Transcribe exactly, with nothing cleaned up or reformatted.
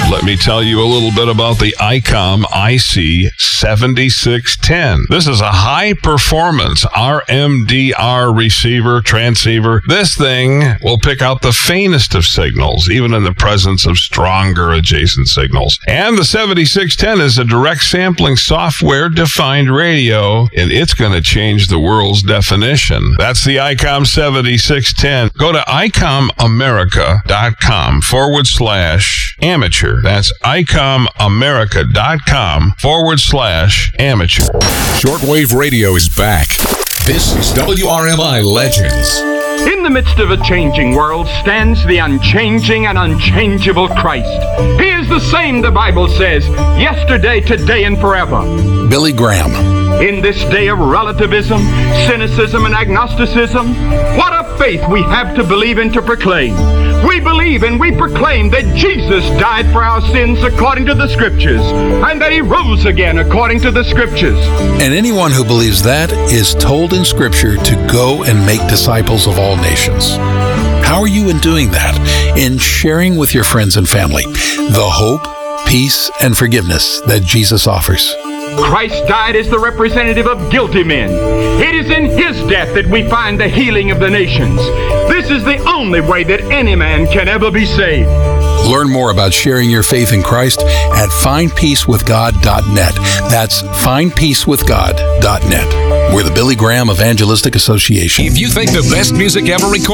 Let me tell you a little bit about the ICOM I C seventy-six ten. This is a high-performance R M D R receiver, transceiver. This thing will pick out the faintest of signals, even in the presence of stronger adjacent signals. And the seventy-six ten is a direct sampling software-defined radio, and it's going to change the world's definition. That's the ICOM seventy-six ten. Go to icomamerica.com forward slash amateur. That's icomamerica.com forward slash amateur. Shortwave radio is back. This is W R M I Legends. In the midst of a changing world stands the unchanging and unchangeable Christ. He is the same, the Bible says, yesterday, today, and forever. Billy Graham. In this day of relativism, cynicism, and agnosticism, what a faith we have to believe and to proclaim. We believe and we proclaim that Jesus died for our sins according to the Scriptures, and that He rose again according to the Scriptures. And anyone who believes that is told in Scripture to go and make disciples of all nations. How are you in doing that? In sharing with your friends and family the hope, peace, and forgiveness that Jesus offers. Christ died as the representative of guilty men. It is in His death that we find the healing of the nations. This is the only way that any man can ever be saved. Learn more about sharing your faith in Christ at find peace with god dot net. That's find peace with god dot net. We're the Billy Graham Evangelistic Association. If you think the best music ever recorded